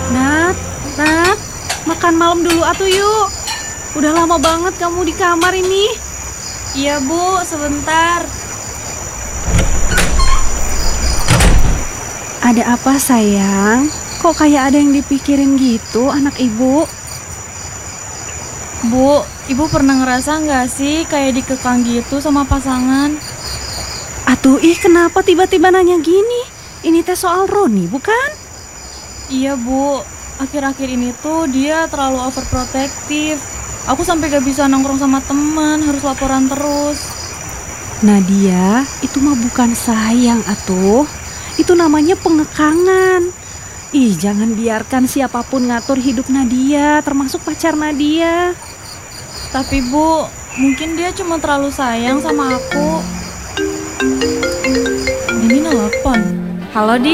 Nat, Nat, makan malam dulu atuh yuk. Udah lama banget kamu di kamar ini. Iya Bu, sebentar. Ada apa sayang? Kok kayak ada yang dipikirin gitu anak ibu? Bu, Ibu pernah ngerasa nggak sih kayak dikekang gitu sama pasangan? Atuh kenapa tiba-tiba nanya gini? Ini teh soal Roni bukan? Iya Bu, akhir-akhir ini tuh dia terlalu overprotective. Aku sampai gak bisa nongkrong sama teman, harus laporan terus. Nadia, itu mah bukan sayang atuh. Itu namanya pengekangan. Ih, jangan biarkan siapapun ngatur hidup Nadia, termasuk pacar Nadia. Tapi Bu, mungkin dia cuma terlalu sayang sama aku. Ini nelpon. Halo Di.